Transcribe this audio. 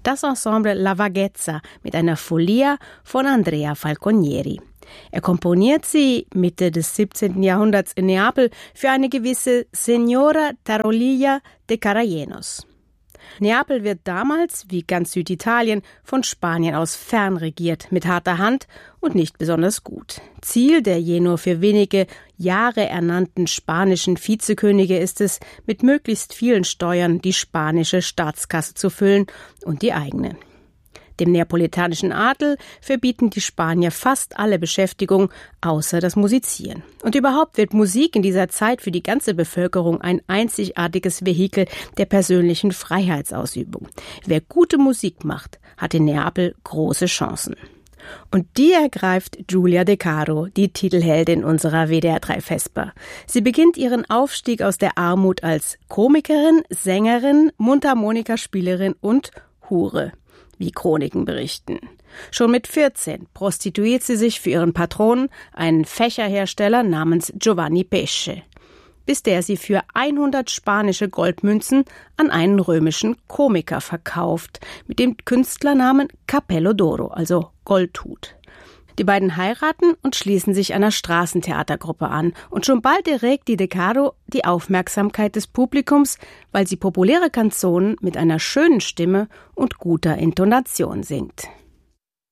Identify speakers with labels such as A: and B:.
A: Das Ensemble La Vaghezza mit einer Folia von Andrea Falconieri. Er komponiert sie Mitte des 17. Jahrhunderts in Neapel für eine gewisse Signora Tarolilla de Carayenos. Neapel wird damals, wie ganz Süditalien, von Spanien aus fernregiert, mit harter Hand und nicht besonders gut. Ziel der je nur für wenige Jahre ernannten spanischen Vizekönige ist es, mit möglichst vielen Steuern die spanische Staatskasse zu füllen und die eigene. Dem neapolitanischen Adel verbieten die Spanier fast alle Beschäftigung, außer das Musizieren. Und überhaupt wird Musik in dieser Zeit für die ganze Bevölkerung ein einzigartiges Vehikel der persönlichen Freiheitsausübung. Wer gute Musik macht, hat in Neapel große Chancen. Und die ergreift Giulia De Caro, die Titelheldin unserer WDR 3 Vesper. Sie beginnt ihren Aufstieg aus der Armut als Komikerin, Sängerin, Mundharmonikaspielerin und Hure, wie Chroniken berichten. Schon mit 14 prostituiert sie sich für ihren Patron, einen Fächerhersteller namens Giovanni Pesce, bis der sie für 100 spanische Goldmünzen an einen römischen Komiker verkauft, mit dem Künstlernamen Capello d'Oro, also Goldhut. Die beiden heiraten und schließen sich einer Straßentheatergruppe an. Und schon bald erregt die De Caro die Aufmerksamkeit des Publikums, weil sie populäre Canzonen mit einer schönen Stimme und guter Intonation singt.